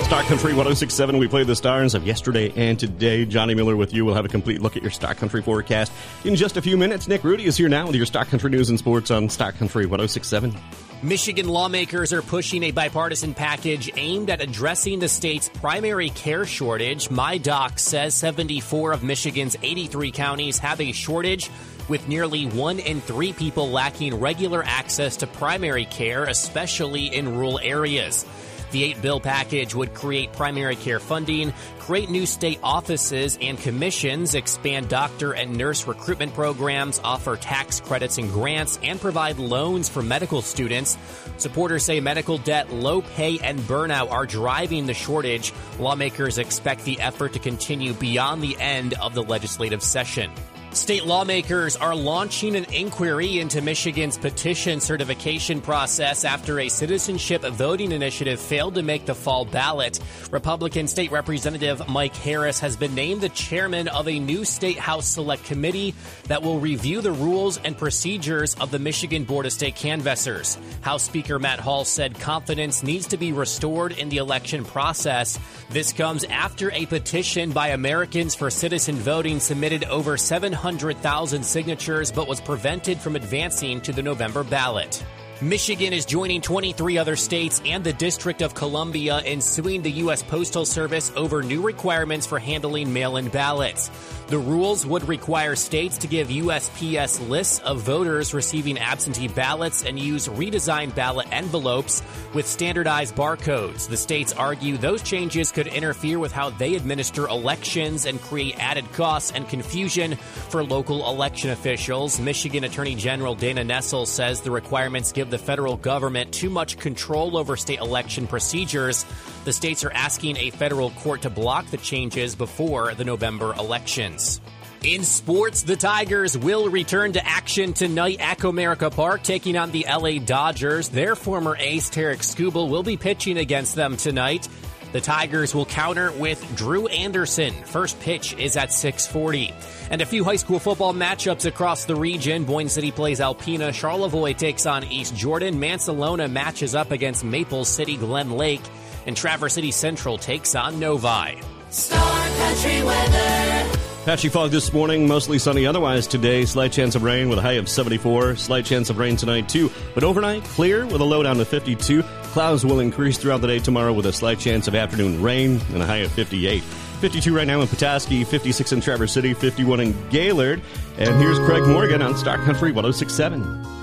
Star Country 106.7, we play the stars of yesterday and today. Johnny Miller with you. We'll have a complete look at your Star Country forecast in just a few minutes. Nick Rudy is here now with your Star Country news and sports on Star Country 106.7. Michigan lawmakers are pushing a bipartisan package aimed at addressing the state's primary care shortage. MyDoc says 74 of Michigan's 83 counties have a shortage, with nearly 1 in 3 people lacking regular access to primary care, especially in rural areas. The 8-bill package would create primary care funding, create new state offices and commissions, expand doctor and nurse recruitment programs, offer tax credits and grants, and provide loans for medical students. Supporters say medical debt, low pay, and burnout are driving the shortage. Lawmakers expect the effort to continue beyond the end of the legislative session. State lawmakers are launching an inquiry into Michigan's petition certification process after a citizenship voting initiative failed to make the fall ballot. Republican State Representative Mike Harris has been named the chairman of a new State House Select Committee that will review the rules and procedures of the Michigan Board of State Canvassers. House Speaker Matt Hall said confidence needs to be restored in the election process. This comes after a petition by Americans for Citizen Voting submitted over 700,000 signatures but was prevented from advancing to the November ballot. Michigan is joining 23 other states and the District of Columbia in suing the U.S. Postal Service over new requirements for handling mail-in ballots. The rules would require states to give USPS lists of voters receiving absentee ballots and use redesigned ballot envelopes with standardized barcodes. The states argue those changes could interfere with how they administer elections and create added costs and confusion for local election officials. Michigan Attorney General Dana Nessel says the requirements give the federal government too much control over state election procedures. The states are asking a federal court to block the changes before the November elections. In sports, the Tigers will return to action tonight at Comerica Park, taking on the LA Dodgers. Their former ace, Tarek Skubal, will be pitching against them tonight. The Tigers will counter with Drew Anderson. First pitch is at 6:40. And a few high school football matchups across the region. Boyne City plays Alpena. Charlevoix takes on East Jordan. Mansalona matches up against Maple City Glen Lake. And Traverse City Central takes on Novi. Star Country weather. Patchy fog this morning, mostly sunny otherwise today. Slight chance of rain with a high of 74. Slight chance of rain tonight too. But overnight, clear with a low down to 52. Clouds will increase throughout the day tomorrow with a slight chance of afternoon rain and a high of 58. 52 right now in Petoskey, 56 in Traverse City, 51 in Gaylord. And here's Craig Morgan on Star Country 106.7.